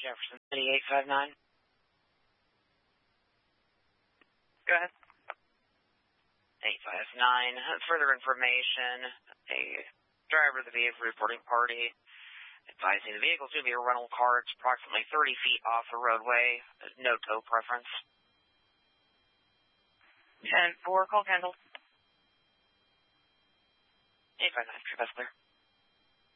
Jefferson City 859. Go ahead. 859. Further information, a driver of the vehicle reporting party advising the vehicle to be a rental car. It's approximately 30 feet off the roadway. No tow preference. 10-4, call handled. 859, true, that's clear.